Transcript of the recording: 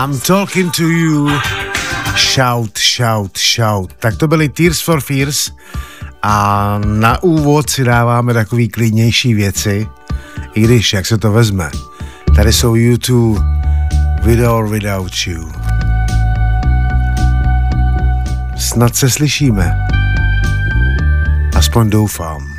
I'm talking to you. Shout, shout, shout. Tak to byly Tears for Fears a na úvod si dáváme takový klidnější věci, i když, jak se to vezme. Tady jsou U2 With or Without You. Snad se slyšíme. Aspoň doufám.